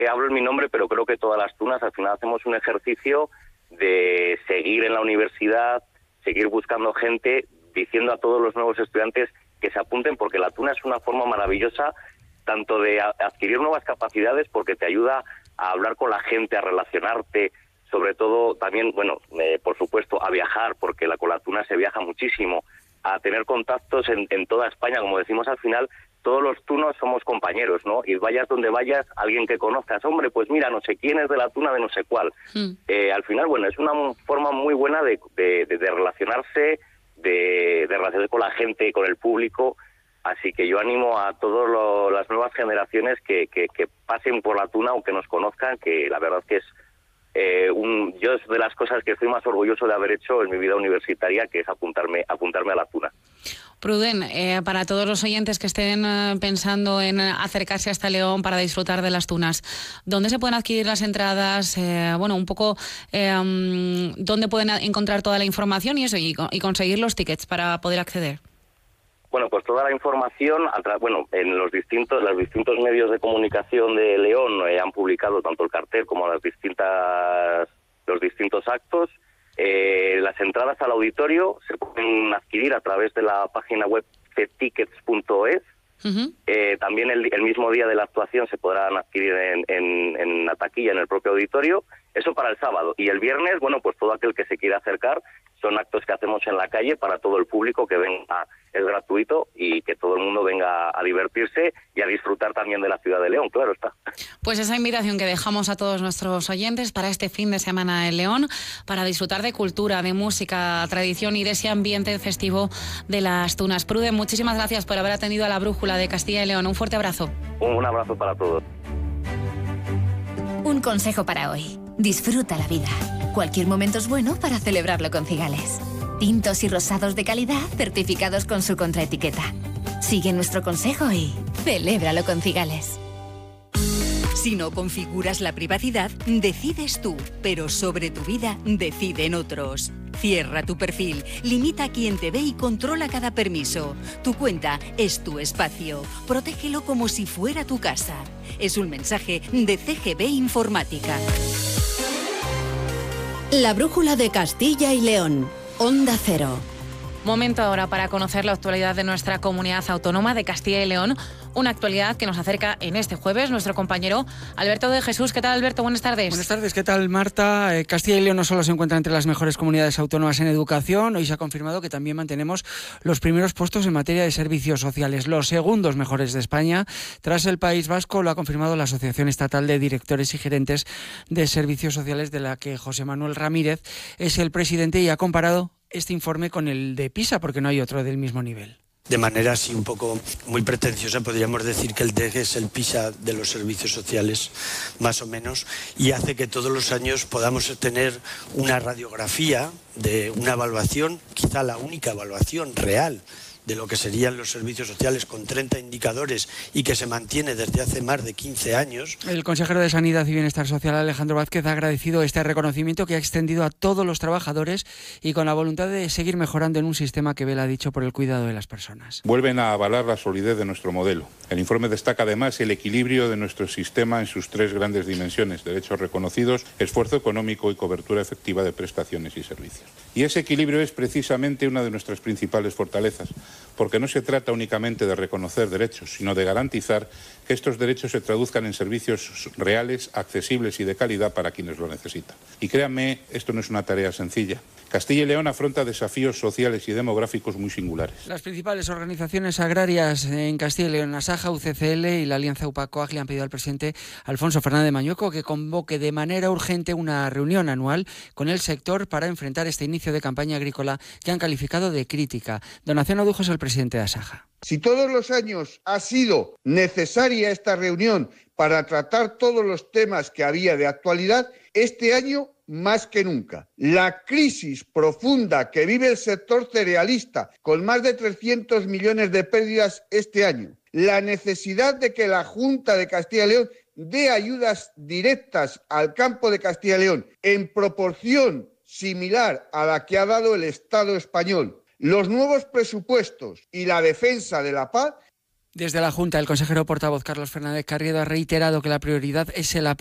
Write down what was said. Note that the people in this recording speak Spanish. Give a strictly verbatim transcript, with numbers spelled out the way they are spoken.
eh, hablo en mi nombre, pero creo que todas las tunas al final hacemos un ejercicio de seguir en la universidad, seguir buscando gente, diciendo a todos los nuevos estudiantes que se apunten, porque la tuna es una forma maravillosa tanto de a- adquirir nuevas capacidades, porque te ayuda a hablar con la gente, a relacionarte, sobre todo también, bueno, eh, por supuesto, a viajar, porque la, con la tuna se viaja muchísimo, a tener contactos en, en toda España. Como decimos al final, todos los tunos somos compañeros, ¿no? Y vayas donde vayas, alguien que conozcas, hombre, pues mira, no sé quién es de la tuna de no sé cuál. Mm. Eh, al final, bueno, es una forma muy buena de, de, de, de relacionarse, de, de relacionarse con la gente, con el público. Así que yo animo a todas las nuevas generaciones que, que, que pasen por la tuna o que nos conozcan, que la verdad que es eh, un, yo es de las cosas que estoy más orgulloso de haber hecho en mi vida universitaria, que es apuntarme, apuntarme a la tuna. Pruden, eh, para todos los oyentes que estén eh, pensando en acercarse hasta León para disfrutar de las tunas, ¿dónde se pueden adquirir las entradas? Eh, bueno, un poco, eh, um, ¿dónde pueden encontrar toda la información y eso, y, y conseguir los tickets para poder acceder? Bueno, pues toda la información, bueno, en los distintos los distintos medios de comunicación de León eh, han publicado tanto el cartel como las distintas los distintos actos. Eh, las entradas al auditorio se pueden adquirir a través de la página web c tickets punto es. Uh-huh. Eh, también el, el mismo día de la actuación se podrán adquirir en, en, en la taquilla, en el propio auditorio. Eso para el sábado. Y el viernes, bueno, pues todo aquel que se quiera acercar, son actos que hacemos en la calle para todo el público, que venga, es gratuito, y que todo el mundo venga a divertirse y a disfrutar también de la ciudad de León, claro está. Pues esa invitación que dejamos a todos nuestros oyentes para este fin de semana en León, para disfrutar de cultura, de música, tradición y de ese ambiente festivo de las tunas. Pruden, muchísimas gracias por haber atendido a la Brújula de Castilla y León. Un fuerte abrazo. Un, un abrazo para todos. Un consejo para hoy. Disfruta la vida. Cualquier momento es bueno para celebrarlo con Cigales. Tintos y rosados de calidad certificados con su contraetiqueta. Sigue nuestro consejo y celébralo con Cigales. Si no configuras la privacidad, decides tú, pero sobre tu vida deciden otros. Cierra tu perfil, limita a quien te ve y controla cada permiso. Tu cuenta es tu espacio. Protégelo como si fuera tu casa. Es un mensaje de C G B Informática. La Brújula de Castilla y León. Onda Cero. Momento ahora para conocer la actualidad de nuestra comunidad autónoma de Castilla y León. Una actualidad que nos acerca en este jueves nuestro compañero Alberto de Jesús. ¿Qué tal, Alberto? Buenas tardes. Buenas tardes, ¿qué tal, Marta? Eh, Castilla y León no solo se encuentra entre las mejores comunidades autónomas en educación, hoy se ha confirmado que también mantenemos los primeros puestos en materia de servicios sociales, los segundos mejores de España. Tras el País Vasco, lo ha confirmado la Asociación Estatal de Directores y Gerentes de Servicios Sociales, de la que José Manuel Ramírez es el presidente, y ha comparado este informe con el de PISA, porque no hay otro del mismo nivel. De manera así un poco muy pretenciosa podríamos decir que el D E G es el PISA de los servicios sociales, más o menos, y hace que todos los años podamos tener una radiografía de una evaluación, quizá la única evaluación real de lo que serían los servicios sociales, con treinta indicadores y que se mantiene desde hace más de quince años. El consejero de Sanidad y Bienestar Social, Alejandro Vázquez, ha agradecido este reconocimiento que ha extendido a todos los trabajadores y con la voluntad de seguir mejorando en un sistema que vela, dicho, por el cuidado de las personas. Vuelven a avalar la solidez de nuestro modelo. El informe destaca además el equilibrio de nuestro sistema en sus tres grandes dimensiones: derechos reconocidos, esfuerzo económico y cobertura efectiva de prestaciones y servicios. Y ese equilibrio es precisamente una de nuestras principales fortalezas, porque no se trata únicamente de reconocer derechos, sino de garantizar que estos derechos se traduzcan en servicios reales, accesibles y de calidad para quienes lo necesitan. Y créanme, esto no es una tarea sencilla. Castilla y León afronta desafíos sociales y demográficos muy singulares. Las principales organizaciones agrarias en Castilla y León, Asaja, U C C L y la Alianza UPA-COAG, le han pedido al presidente Alfonso Fernández Mañueco que convoque de manera urgente una reunión anual con el sector para enfrentar este inicio de campaña agrícola que han calificado de crítica. Donación Odujo es el presidente de Asaja. Si todos los años ha sido necesaria esta reunión para tratar todos los temas que había de actualidad, este año más que nunca. La crisis profunda que vive el sector cerealista, con más de trescientos millones de pérdidas este año. La necesidad de que la Junta de Castilla y León dé ayudas directas al campo de Castilla y León en proporción similar a la que ha dado el Estado español. Los nuevos presupuestos y la defensa de la paz Desde la Junta, el consejero portavoz Carlos Fernández Carriedo ha reiterado que la prioridad es el apoyo